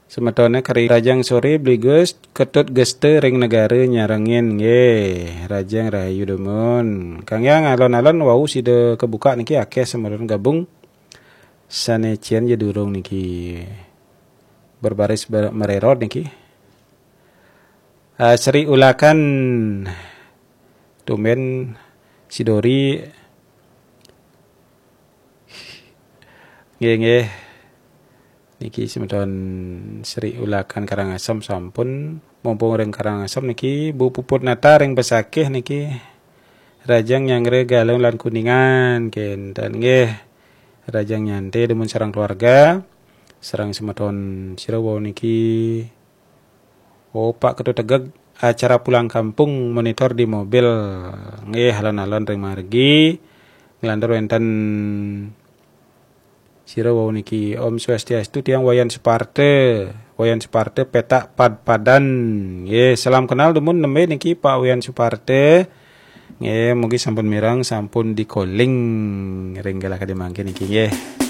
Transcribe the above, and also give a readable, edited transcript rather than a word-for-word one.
Semetone kari Rajang sore bligeus ketut geste ring negara nyarengin nggih. Rajang rahayu demun. Kang yang alon-alon wau sida kebuka niki akeh semeron gabung sanecian ya durung niki berbaris mererot niki. Seri ulakan tumen sidori nggih niki semeton Sri ulakan Karangasem sampun mumpung ring Karangasem niki Bu Puput Nata ring Besakeh niki Rajang nyangre Galung lan Kuningan kenten nggih Rajang nyante demun sareng keluarga sareng semeton Sirawo niki Pak Ketut Tegeg acara pulang kampung monitor di mobil nggih alon-alon ring margi nglandor wonten Sirawo niki Om Swastiastu tiang Wayan Suparte petak pad-padan nggih salam kenal demun nembe niki Pak Wayan Suparte nggih mugi sampun mirang sampun di calling ring gala kadhe mangke niki nggih